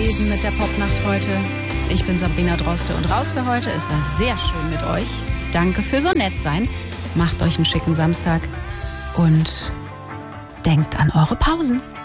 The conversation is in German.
gewesen mit der Popnacht heute. Ich bin Sabrina Droste und raus für heute. Es war sehr schön mit euch. Danke für so nett sein. Macht euch einen schicken Samstag und denkt an eure Pausen.